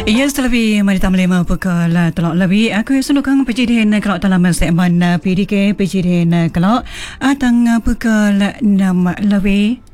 Yes, lebih mari tamlema pukal telok lebih aku sulukang pejidin kalau dalam segmen PDK pejidin kalau atang pukal 6 lebih